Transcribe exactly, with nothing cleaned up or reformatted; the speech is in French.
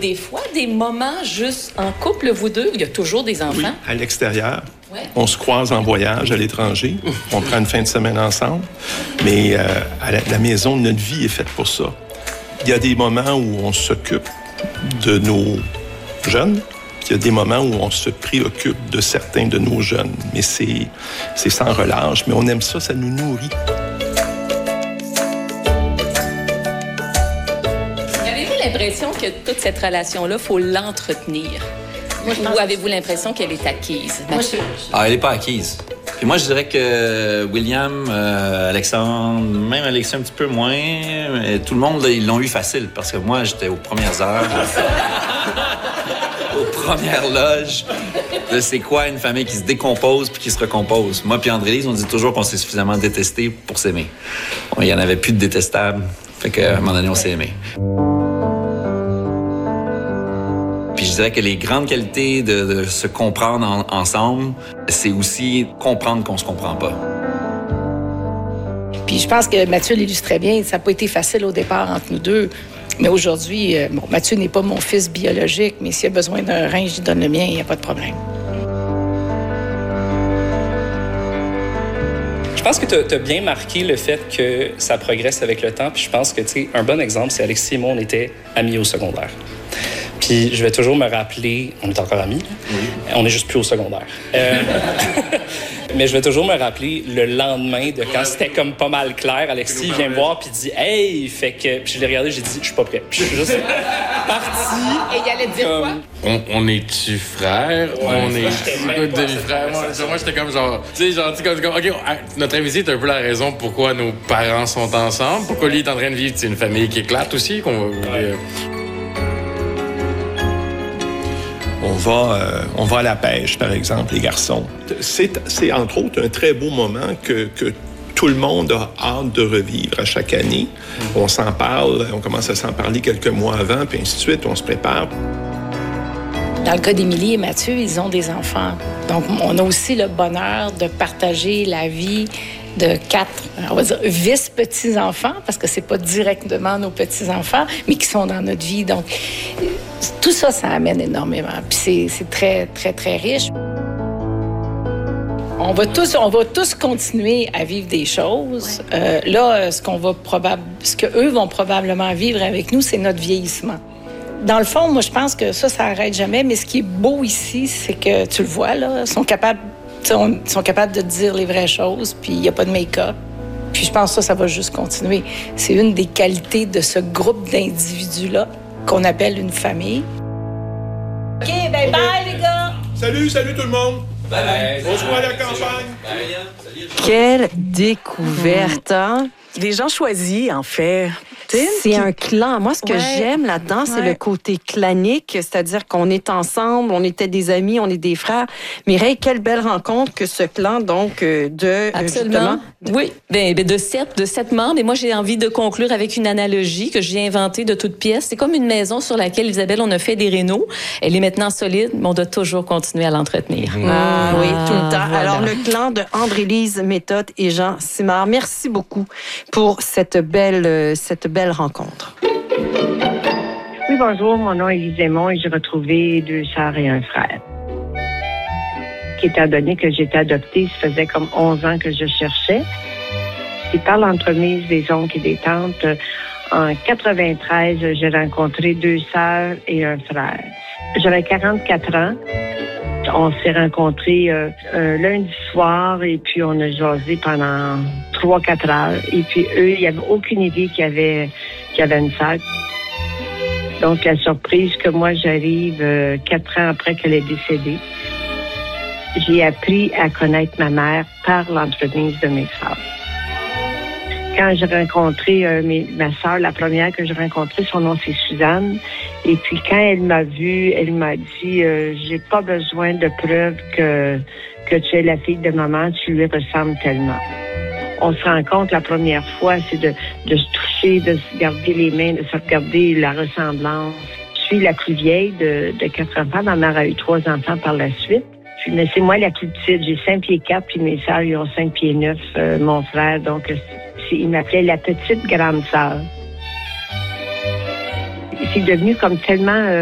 des fois des moments juste en couple, vous deux? Il y a toujours des enfants? Oui, à l'extérieur. Ouais. On se croise en voyage à l'étranger. On prend une fin de semaine ensemble. Mais euh, à la, la maison, notre vie est faite pour ça. Il y a des moments où on s'occupe de nos jeunes. Puis il y a des moments où on se préoccupe de certains de nos jeunes. Mais c'est, c'est sans relâche. Mais on aime ça, ça nous nourrit. L'impression que toute cette relation-là, il faut l'entretenir? Moi, Ou avez-vous l'impression qu'elle est acquise? Moi, je... Ah, elle n'est pas acquise. Puis moi, je dirais que William, euh, Alexandre, même Alexis un petit peu moins, mais tout le monde, là, ils l'ont eu facile parce que moi, j'étais aux premières heures, aux premières loges. Là, c'est quoi une famille qui se décompose puis qui se recompose? Moi puis André-Lise, on dit toujours qu'on s'est suffisamment détesté pour s'aimer. Il n'y en avait plus de détestables. Fait qu'à un moment donné, on s'est aimé. Puis je dirais que les grandes qualités de, de se comprendre en, ensemble, c'est aussi comprendre qu'on se comprend pas. Puis je pense que Mathieu l'illustrait bien. Ça n'a pas été facile au départ entre nous deux. Mais aujourd'hui, euh, bon, Mathieu n'est pas mon fils biologique, mais s'il a besoin d'un rein, je lui donne le mien, il n'y a pas de problème. Je pense que tu as bien marqué le fait que ça progresse avec le temps. Puis je pense que, tu sais, un bon exemple, c'est Alexis et moi, on était amis au secondaire. Puis je vais toujours me rappeler, on est encore amis, oui. On est juste plus au secondaire. Euh, mais je vais toujours me rappeler le lendemain de quand c'était comme pas mal clair. Alexis vient me voir puis dit « Hey! » Fait que puis je l'ai regardé, j'ai dit « Je suis pas prêt. » Puis je suis juste parti. Et il allait te dire comme... quoi? On, on est-tu frères? Ouais, on est demi-frères? Moi, moi j'étais comme genre... Tu sais, genre, comme, comme, OK, notre invité est un peu la raison pourquoi nos parents sont ensemble, pourquoi lui est en train de vivre une famille qui éclate aussi, qu'on va... Ouais. Euh, On va, euh, on va à la pêche, par exemple, les garçons. C'est, c'est entre autres un très beau moment que, que tout le monde a hâte de revivre à chaque année. On s'en parle, on commence à s'en parler quelques mois avant, puis ainsi de suite, on se prépare. Dans le cas d'Émilie et Mathieu, ils ont des enfants. Donc, on a aussi le bonheur de partager la vie de quatre, on va dire, vice-petits-enfants, parce que c'est pas directement nos petits-enfants, mais qui sont dans notre vie. Donc, tout ça, ça amène énormément. Puis c'est, c'est très, très, très riche. On va tous, on va tous continuer à vivre des choses. Ouais. Euh, là, ce qu'on va probable, ce que eux vont probablement vivre avec nous, c'est notre vieillissement. Dans le fond, moi, je pense que ça, ça arrête jamais. Mais ce qui est beau ici, c'est que tu le vois là, ils sont capables. Ils sont capables de dire les vraies choses, puis il n'y a pas de make-up. Puis je pense que ça, ça va juste continuer. C'est une des qualités de ce groupe d'individus-là qu'on appelle une famille. OK, ben bye, les gars! Salut, salut tout le monde! Bye bye! On se voit à la campagne! Bye. Quelle découverte, hein? Les gens choisis, en fait. C'est qui... un clan. Moi, ce que ouais. j'aime là-dedans, ouais. c'est le côté clanique, c'est-à-dire qu'on est ensemble, on était des amis, on est des frères. Mireille, quelle belle rencontre que ce clan, donc, de... Absolument. De... Oui, ben, de, sept, de sept membres. Et moi, j'ai envie de conclure avec une analogie que j'ai inventée de toutes pièces. C'est comme une maison sur laquelle, Isabelle, on a fait des rénaux. Elle est maintenant solide, mais on doit toujours continuer à l'entretenir. Mmh. Ah, ah oui, tout le temps. Voilà. Alors, le clan de André-Lise Méthode et Jean Simard, merci beaucoup pour cette belle, cette belle rencontre. Oui, bonjour, mon nom est Lise Aymon et j'ai retrouvé deux sœurs et un frère. Étant donné que j'étais adoptée, ça faisait comme onze ans que je cherchais. Et par l'entremise des oncles et des tantes, en quatre-vingt-treize, j'ai rencontré deux sœurs et un frère. J'avais quarante-quatre ans. On s'est rencontrés euh, un lundi soir et puis on a jasé pendant trois quatre heures. Et puis eux, ils n'avaient aucune idée qu'il y avait, qu'il y avait une sœur. Donc la surprise que moi j'arrive euh, quatre ans après qu'elle est décédée, j'ai appris à connaître ma mère par l'entremise de mes sœurs. Quand j'ai rencontré euh, mes, ma sœur, la première que j'ai rencontrée, son nom c'est Suzanne. Et puis quand elle m'a vue, elle m'a dit euh, « J'ai pas besoin de preuves que, que tu es la fille de maman, tu lui ressembles tellement. » On se rencontre la première fois, c'est de, de se toucher, de se garder les mains, de se regarder la ressemblance. Je suis la plus vieille de, de quatre enfants. Ma mère a eu trois enfants par la suite. Puis, mais c'est moi la plus petite. J'ai cinq pieds quatre, puis mes sœurs, ils ont cinq pieds neuf, euh, mon frère. Donc, c'est, il m'appelait la petite grande sœur. C'est devenu comme tellement... Euh,